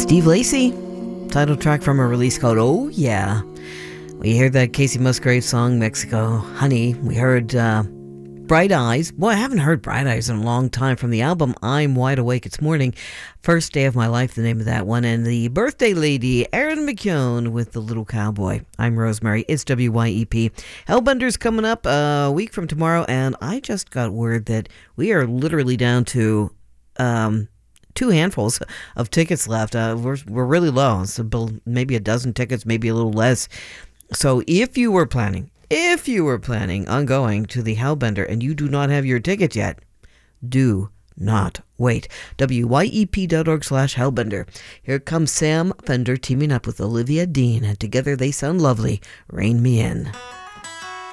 Steve Lacy, title track from a release called Oh Yeah. We heard that Casey Musgrave song, Mexico Honey. We heard Bright Eyes. Boy, I haven't heard Bright Eyes in a long time from the album I'm Wide Awake It's Morning. First Day of My Life, the name of that one. And the Birthday Lady, Erin McKeown with The Little Cowboy. I'm Rosemary. It's WYEP. Hellbender's coming up a week from tomorrow, and I just got word that we are literally down to two handfuls of tickets left. We're really low. So maybe a dozen tickets, maybe a little less. So if you were planning on going to the Hellbender and you do not have your ticket yet, do not wait. WYEP.org/Hellbender. Here comes Sam Fender teaming up with Olivia Dean, and together they sound lovely. Rein Me In.